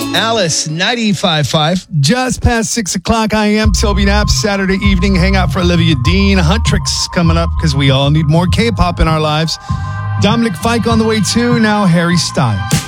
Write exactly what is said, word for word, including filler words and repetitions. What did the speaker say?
Alice, ninety-five point five. Just past six o'clock, I am Toby Knapp. Saturday evening, hang out for Olivia Dean. Huntrix coming up because we all need more K-pop in our lives. Dominic Fike on the way too. Now Harry Styles.